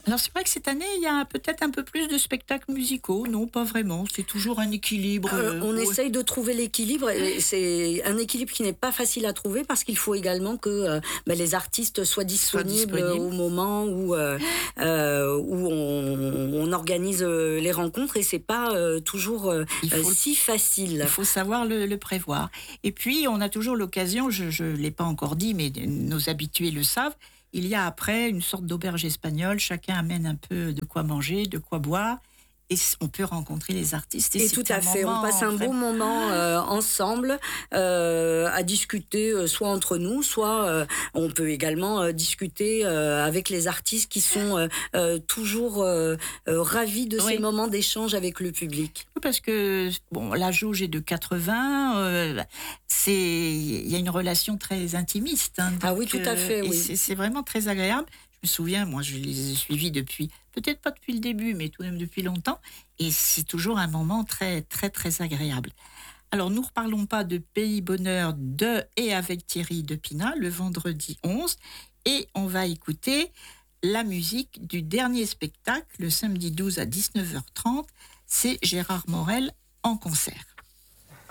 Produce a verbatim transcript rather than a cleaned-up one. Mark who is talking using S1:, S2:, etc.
S1: Alors c'est vrai que cette année, il y a peut-être un peu plus de spectacles musicaux. Non, pas vraiment. C'est toujours un équilibre.
S2: Euh,
S1: euh,
S2: on
S1: ouais.
S2: essaye de trouver l'équilibre et c'est un équilibre qui n'est pas facile à trouver parce qu'il faut également que euh, ben, les artistes soient
S1: Soit
S2: disponibles
S1: disponible.
S2: au moment où, euh, euh, où on, on organise euh, les rencontres et c'est pas euh, toujours euh,
S1: Il faut,
S2: si facile.
S1: il faut savoir le, le prévoir. Et puis, on a toujours l'occasion, je ne l'ai pas encore dit, mais nos habitués le savent, il y a après une sorte d'auberge espagnole, chacun amène un peu de quoi manger, de quoi boire, et on peut rencontrer les artistes. Et,
S2: Et
S1: c'est
S2: tout à
S1: un
S2: fait, on passe un beau
S1: vraiment...
S2: moment euh, ensemble euh, à discuter euh, soit entre nous, soit euh, on peut également euh, discuter euh, avec les artistes qui sont euh, euh, toujours euh, euh, ravis de
S1: Oui.
S2: ces moments d'échange avec le public.
S1: Parce que bon, la jauge est de quatre-vingts, euh, c'est il y a une relation très intimiste. Hein,
S2: Ah oui,
S1: donc,
S2: tout à fait,
S1: euh, et
S2: oui.
S1: c'est, c'est vraiment très agréable. Je me souviens, moi, je les ai suivis depuis, peut-être pas depuis le début, mais tout de même depuis longtemps, et c'est toujours un moment très, très, très agréable. Alors, nous ne reparlons pas de Pays Bonheur de et avec Thierry Depina le vendredi onze, et on va écouter la musique du dernier spectacle, le samedi douze à dix-neuf heures trente. C'est Gérard Morel en concert.